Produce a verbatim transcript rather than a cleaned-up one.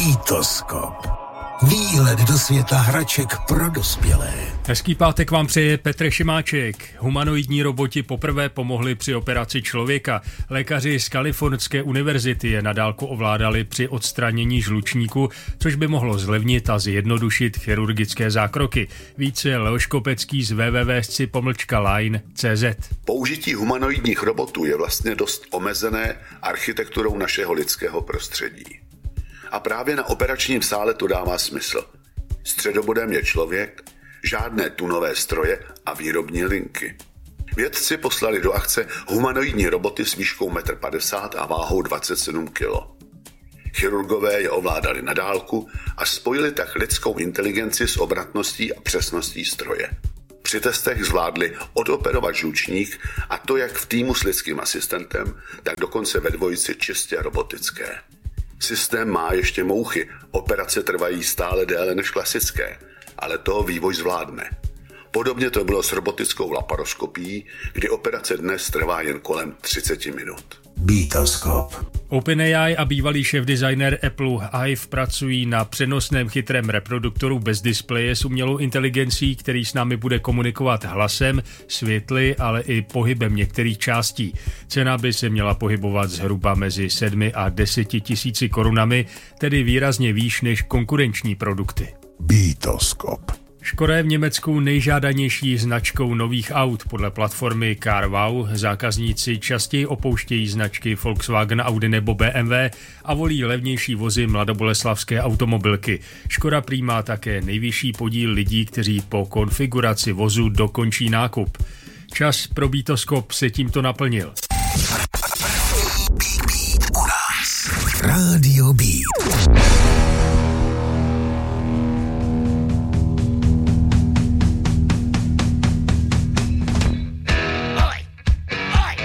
Bitoskop. Výhled do světa hraček pro dospělé. Hezký pátek vám přeje Petr Šimáček. Humanoidní roboti poprvé pomohli při operaci člověka. Lékaři z Kalifornské univerzity je na dálku ovládali při odstranění žlučníku, což by mohlo zlevnit a zjednodušit chirurgické zákroky. Více Leoš Kopecký z w w w tečka pomlčka line tečka c z. Použití humanoidních robotů je vlastně dost omezené architekturou našeho lidského prostředí. A právě na operačním sále to dává smysl. Středobodem je člověk, žádné tunové stroje a výrobní linky. Vědci poslali do akce humanoidní roboty s výškou jedna padesát metrů a váhou dvacet sedm kilogramů. Chirurgové je ovládali na dálku a spojili tak lidskou inteligenci s obratností a přesností stroje. Při testech zvládli odoperovat žlučník, a to jak v týmu s lidským asistentem, tak dokonce ve dvojici čistě robotické. Systém má ještě mouchy, operace trvají stále déle než klasické, ale toho vývoj zvládne. Podobně to bylo s robotickou laparoskopií, kdy operace dnes trvá jen kolem třicet minut. Bitoskop. OpenAI a bývalý šéfdesigner Apple Ive pracují na přenosném chytrém reproduktoru bez displeje s umělou inteligencí, který s námi bude komunikovat hlasem, světly, ale i pohybem některých částí. Cena by se měla pohybovat zhruba mezi sedmi a deseti tisíci korunami, tedy výrazně výš než konkurenční produkty. Bitoskop. Škoda je v Německu nejžádanější značkou nových aut. Podle platformy CarWow zákazníci častěji opouštějí značky Volkswagen, Audi nebo B M W a volí levnější vozy mladoboleslavské automobilky. Škoda prý má také nejvyšší podíl lidí, kteří po konfiguraci vozu dokončí nákup. Čas pro Bitoskop se tímto naplnil. Rádio Beat.